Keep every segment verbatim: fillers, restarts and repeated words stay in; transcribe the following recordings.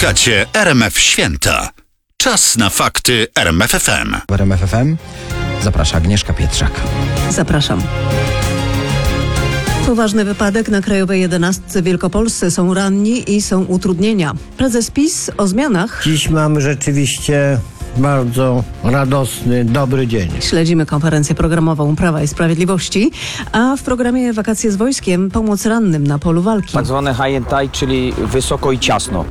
Słuchacie R M F Święta. Czas na fakty R M F F M. W R M F F M zaprasza Agnieszka Pietrzak. Zapraszam. Poważny wypadek na Krajowej jedenastce w Wielkopolsce. Są ranni i są utrudnienia. Prezes PiS o zmianach. Dziś mamy rzeczywiście bardzo radosny, dobry dzień. Śledzimy konferencję programową Prawa i Sprawiedliwości, a w programie Wakacje z wojskiem pomoc rannym na polu walki. Tak zwane high and tight, czyli wysoko i ciasno.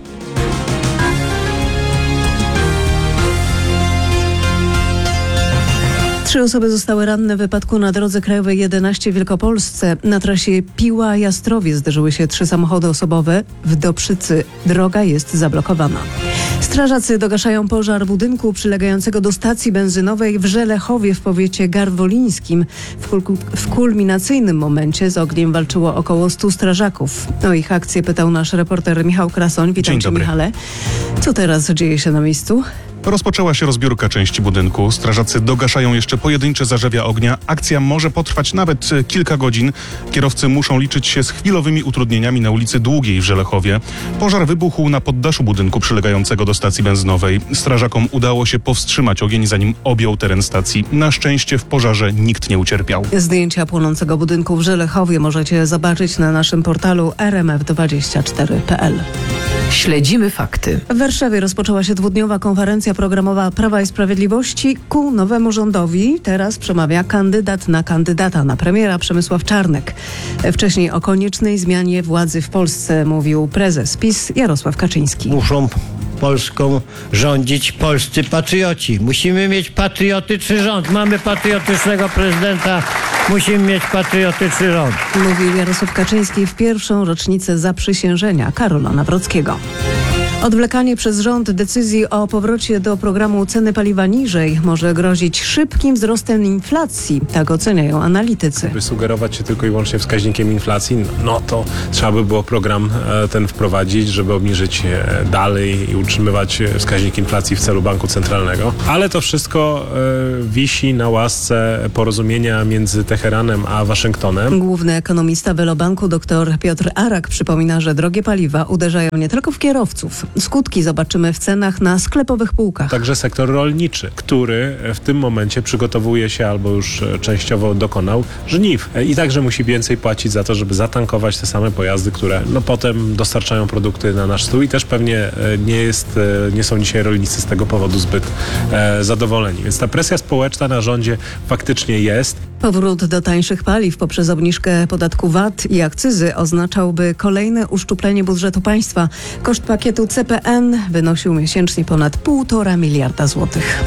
Trzy osoby zostały ranne w wypadku na drodze Krajowej jedenaście w Wielkopolsce. Na trasie Piła-Jastrowie zderzyły się trzy samochody osobowe. W Dobrzycy droga jest zablokowana. Strażacy dogaszają pożar budynku przylegającego do stacji benzynowej w Żelechowie w powiecie garwolińskim. W, kul- w kulminacyjnym momencie z ogniem walczyło około stu strażaków. O ich akcję pytał nasz reporter Michał Krasoń. Witam Dzień cię, dobry. Michale. Co teraz dzieje się na miejscu? Rozpoczęła się rozbiórka części budynku. Strażacy dogaszają jeszcze pojedyncze zarzewia ognia. Akcja może potrwać nawet e, kilka godzin. Kierowcy muszą liczyć się z chwilowymi utrudnieniami na ulicy Długiej w Żelechowie. Pożar wybuchł na poddaszu budynku przylegającego do stacji benzynowej. Strażakom udało się powstrzymać ogień, zanim objął teren stacji. Na szczęście w pożarze nikt nie ucierpiał. Zdjęcia płonącego budynku w Żelechowie możecie zobaczyć na naszym portalu r m f dwadzieścia cztery kropka p l. Śledzimy fakty. W Warszawie rozpoczęła się dwudniowa konferencja programowa Prawa i Sprawiedliwości ku nowemu rządowi. Teraz przemawia kandydat na kandydata na premiera Przemysław Czarnek. Wcześniej o koniecznej zmianie władzy w Polsce mówił prezes PiS Jarosław Kaczyński. Muszą Polską rządzić polscy patrioci. Musimy mieć patriotyczny rząd. Mamy patriotycznego prezydenta. Musimy mieć patriotyczny rząd. Mówił Jarosław Kaczyński w pierwszą rocznicę zaprzysiężenia Karola Nawrockiego. Odwlekanie przez rząd decyzji o powrocie do programu ceny paliwa niżej może grozić szybkim wzrostem inflacji. Tak oceniają analitycy. By sugerować się tylko i wyłącznie wskaźnikiem inflacji, no to trzeba by było program ten wprowadzić, żeby obniżyć dalej i utrzymywać wskaźnik inflacji w celu banku centralnego. Ale to wszystko wisi na łasce porozumienia między Teheranem a Waszyngtonem. Główny ekonomista Velobanku dr Piotr Arak przypomina, że drogie paliwa uderzają nie tylko w kierowców. Skutki zobaczymy w cenach na sklepowych półkach. Także sektor rolniczy, który w tym momencie przygotowuje się albo już częściowo dokonał żniw. I także musi więcej płacić za to, żeby zatankować te same pojazdy, które no potem dostarczają produkty na nasz stół i też pewnie nie jest, nie są dzisiaj rolnicy z tego powodu zbyt e, zadowoleni. Więc ta presja społeczna na rządzie faktycznie jest. Powrót do tańszych paliw poprzez obniżkę podatku V A T i akcyzy oznaczałby kolejne uszczuplenie budżetu państwa. Koszt pakietu C P N wynosił miesięcznie ponad półtora miliarda złotych.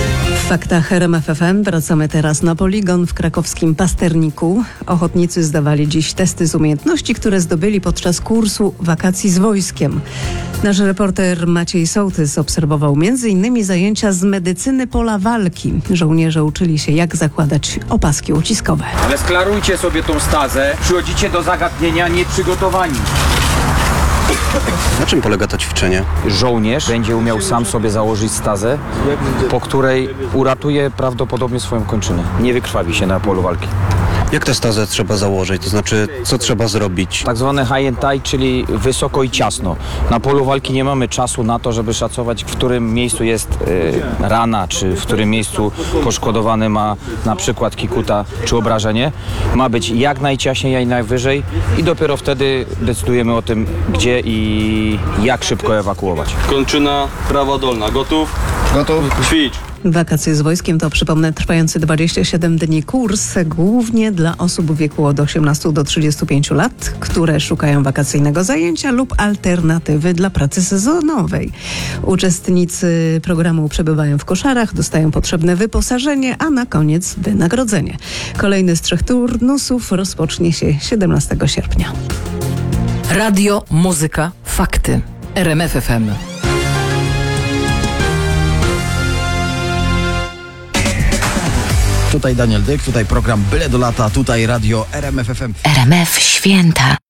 W faktach R M F F M wracamy teraz na poligon w krakowskim Pasterniku. Ochotnicy zdawali dziś testy z umiejętności, które zdobyli podczas kursu Wakacji z wojskiem. Nasz reporter Maciej Sołtys obserwował między innymi zajęcia z medycyny pola walki. Żołnierze uczyli się, jak zakładać opaski uciskowe. Ale sklarujcie sobie tą stazę. Przychodzicie do zagadnienia nieprzygotowani. Na czym polega to ćwiczenie? Żołnierz będzie umiał sam sobie założyć stazę, po której uratuje prawdopodobnie swoją kończynę. Nie wykrwawi się na polu walki. Jak tę stazę trzeba założyć? To znaczy, co trzeba zrobić? Tak zwane high and tight, czyli wysoko i ciasno. Na polu walki nie mamy czasu na to, żeby szacować, w którym miejscu jest y, rana, czy w którym miejscu poszkodowany ma na przykład kikuta czy obrażenie. Ma być jak najciaśniej, jak najwyżej i dopiero wtedy decydujemy o tym, gdzie i jak szybko ewakuować. Kończyna prawa dolna. Gotów? Gotów? Ćwicz. Wakacje z wojskiem to, przypomnę, trwający dwadzieścia siedem dni kurs, głównie dla osób w wieku od osiemnastu do trzydziestu pięciu lat, które szukają wakacyjnego zajęcia lub alternatywy dla pracy sezonowej. Uczestnicy programu przebywają w koszarach, dostają potrzebne wyposażenie, a na koniec wynagrodzenie. Kolejny z trzech turnusów rozpocznie się siedemnastego sierpnia. Radio, muzyka, fakty. R M F F M. Tutaj Daniel Dyk, tutaj program Byle do lata, tutaj radio R M F F M. R M F Święta.